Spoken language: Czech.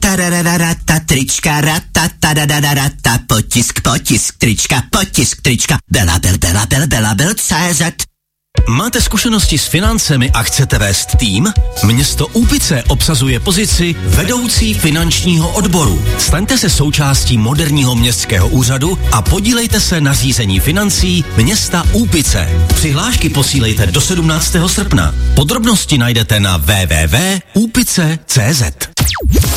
Tarararata, trička, rata, potisk, trička, Belabel.cz. Máte zkušenosti s financemi a chcete vést tým? Město Úpice obsazuje pozici vedoucí finančního odboru. Staňte se součástí moderního městského úřadu a podílejte se na řízení financí města Úpice. Přihlášky posílejte do 17. srpna. Podrobnosti najdete na www.úpice.cz.